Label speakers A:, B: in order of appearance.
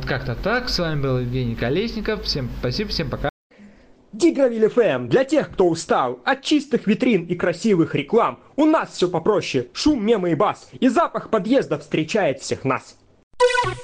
A: Вот как-то так. С вами был Евгений Колесников. Всем спасибо, всем пока.
B: Дигравиль ФМ для тех, кто устал от чистых витрин и красивых реклам. У нас все попроще. Шум, мемы и бас. И запах подъезда встречает всех нас.